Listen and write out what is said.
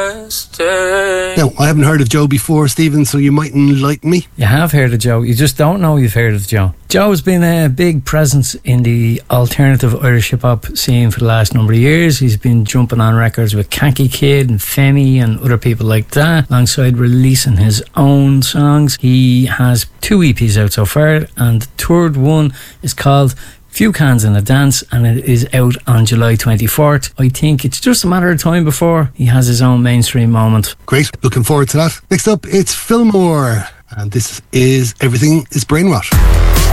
Now, I haven't heard of Joe before, Stephen, so you might enlighten me. You have heard of Joe, you just don't know you've heard of Joe. Joe has been a big presence in the alternative Irish hip-hop scene for the last number of years. He's been jumping on records with Kanky Kid and Femi and other people like that, alongside releasing his own songs. He has 2 EPs out so far, and the third one is called Few Cans in a Dance, and it is out on July 24th. I think it's just a matter of time before he has his own mainstream moment. Great, looking forward to that. Next up, it's Fillmore, and this is Everything is Brainrot.